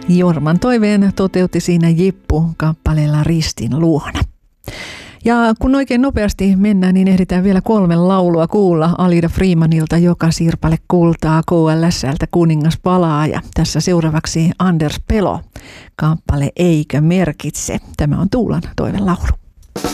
Jorman toiveen toteutti siinä Jippu kappaleella Ristin luona. Ja kun oikein nopeasti mennään, niin ehditään vielä 3 laulua kuulla Alida Freemanilta, Joka sirpale kultaa, KLS:ltä Kuningas palaa, ja tässä seuraavaksi Anders Pelo, kappale Eikö merkitse. Tämä on Tuulan toivelaulu.